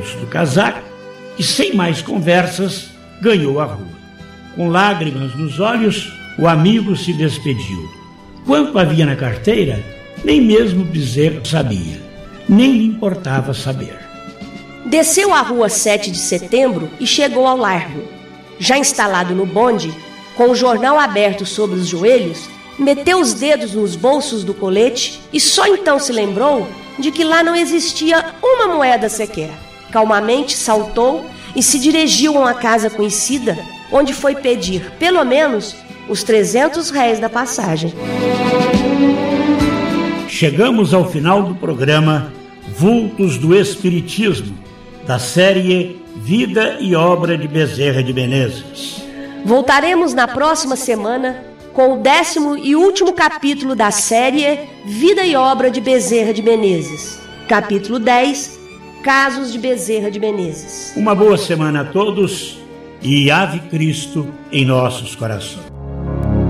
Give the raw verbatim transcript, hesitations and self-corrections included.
bolso do casaco e, sem mais conversas, ganhou a rua. Com lágrimas nos olhos, o amigo se despediu. Quanto havia na carteira, nem mesmo Bezerra sabia, nem lhe importava saber. Desceu a rua sete de setembro e chegou ao Largo. Já instalado no bonde, com o jornal aberto sobre os joelhos, meteu os dedos nos bolsos do colete e só então se lembrou de que lá não existia uma moeda sequer. Calmamente saltou e se dirigiu a uma casa conhecida, onde foi pedir, pelo menos, os trezentos réis da passagem. Chegamos ao final do programa Vultos do Espiritismo, da série Vida e Obra de Bezerra de Menezes. Voltaremos na próxima semana com o décimo e último capítulo da série Vida e Obra de Bezerra de Menezes. Capítulo dez, Casos de Bezerra de Menezes. Uma boa semana a todos e Ave Cristo em nossos corações.